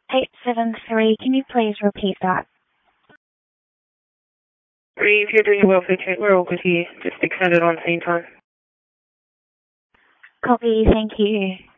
873. Can you please repeat that? If you're doing a welfare check, we're all good here. Just extend it on scene time. Copy, thank you.